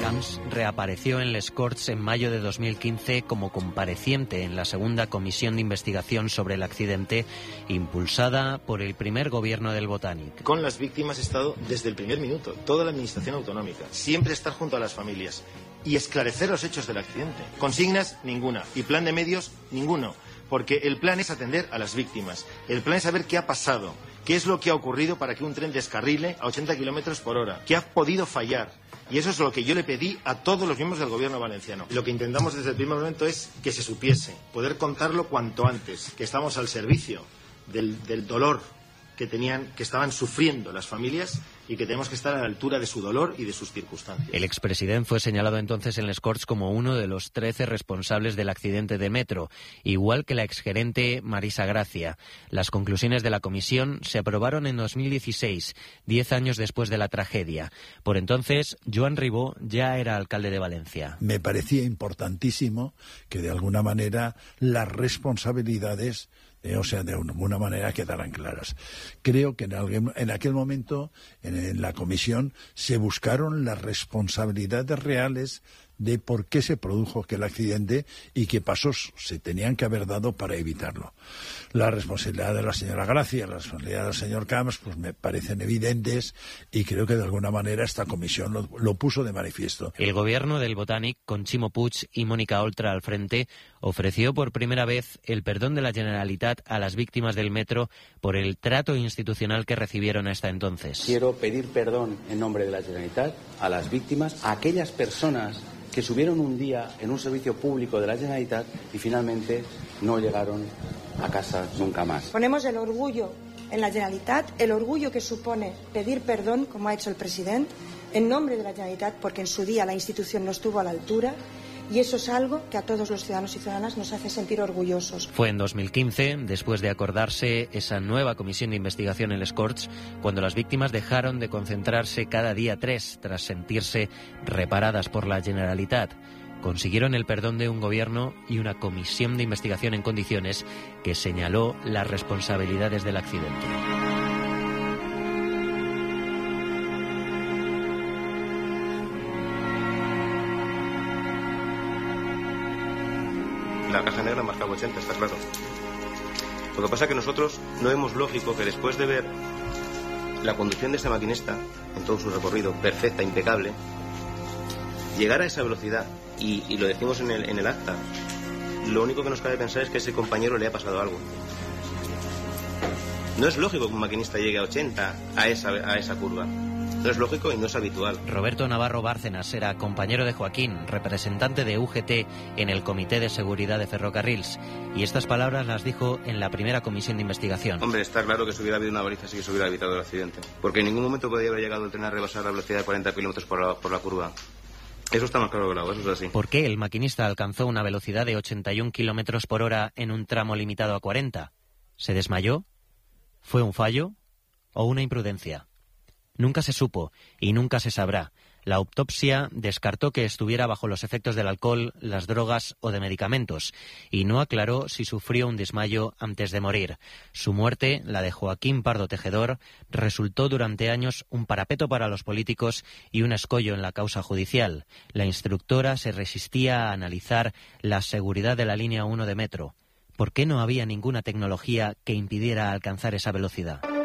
Camps reapareció en Les Corts en mayo de 2015 como compareciente en la segunda comisión de investigación sobre el accidente impulsada por el primer gobierno del Botànic. Con las víctimas he estado desde el primer minuto, toda la administración autonómica, siempre estar junto a las familias y esclarecer los hechos del accidente. Consignas, ninguna. Y plan de medios, ninguno. Porque el plan es atender a las víctimas. El plan es saber qué ha pasado, qué es lo que ha ocurrido para que un tren descarrile a 80 kilómetros por hora, qué ha podido fallar. Y eso es lo que yo le pedí a todos los miembros del gobierno valenciano. Lo que intentamos desde el primer momento es que se supiese, poder contarlo cuanto antes, que estamos al servicio del dolor que estaban sufriendo las familias y que tenemos que estar a la altura de su dolor y de sus circunstancias. El expresidente fue señalado entonces en Les Corts como uno de los 13 responsables del accidente de metro, igual que la exgerente Marisa Gracia. Las conclusiones de la comisión se aprobaron en 2016, 10 años después de la tragedia. Por entonces, Joan Ribó ya era alcalde de Valencia. Me parecía importantísimo que de alguna manera las responsabilidades de alguna manera quedaran claras. Creo que en aquel momento, en la comisión, se buscaron las responsabilidades reales de por qué se produjo aquel accidente y qué pasos se tenían que haber dado para evitarlo. La responsabilidad de la señora Gracia, la responsabilidad del señor Camps, pues me parecen evidentes y creo que de alguna manera esta comisión lo puso de manifiesto. El gobierno del Botànic, con Ximo Puig y Mónica Oltra al frente, ofreció por primera vez el perdón de la Generalitat a las víctimas del metro por el trato institucional que recibieron hasta entonces. Quiero pedir perdón en nombre de la Generalitat a las víctimas, a aquellas personas que subieron un día en un servicio público de la Generalitat y finalmente no llegaron a casa nunca más. Ponemos el orgullo en la Generalitat, el orgullo que supone pedir perdón, como ha hecho el presidente, en nombre de la Generalitat, porque en su día la institución no estuvo a la altura. Y eso es algo que a todos los ciudadanos y ciudadanas nos hace sentir orgullosos. Fue en 2015, después de acordarse esa nueva comisión de investigación en Les Corts, cuando las víctimas dejaron de concentrarse cada día 3 tras sentirse reparadas por la Generalitat. Consiguieron el perdón de un gobierno y una comisión de investigación en condiciones que señaló las responsabilidades del accidente. La caja negra marcaba 80, está claro. Lo que pasa es que nosotros no vemos lógico que después de ver la conducción de este maquinista en todo su recorrido, perfecta, impecable, llegar a esa velocidad, y lo decimos en el acta, lo único que nos cabe pensar es que a ese compañero le ha pasado algo. No es lógico que un maquinista llegue a 80 a esa curva. No es lógico y no es habitual. Roberto Navarro Bárcenas era compañero de Joaquín, representante de UGT en el Comité de Seguridad de Ferrocarrils, y estas palabras las dijo en la primera comisión de investigación. Hombre, está claro que si hubiera habido una baliza sí que se hubiera evitado el accidente, porque en ningún momento podía haber llegado el tren a rebasar la velocidad de 40 kilómetros por la curva. Eso está más claro que claro, eso es así. ¿Por qué el maquinista alcanzó una velocidad de 81 kilómetros por hora en un tramo limitado a 40? ¿Se desmayó? ¿Fue un fallo o una imprudencia? Nunca se supo y nunca se sabrá. La autopsia descartó que estuviera bajo los efectos del alcohol, las drogas o de medicamentos y no aclaró si sufrió un desmayo antes de morir. Su muerte, la de Joaquín Pardo Tejedor, resultó durante años un parapeto para los políticos y un escollo en la causa judicial. La instructora se resistía a analizar la seguridad de la línea 1 de metro. ¿Por qué no había ninguna tecnología que impidiera alcanzar esa velocidad?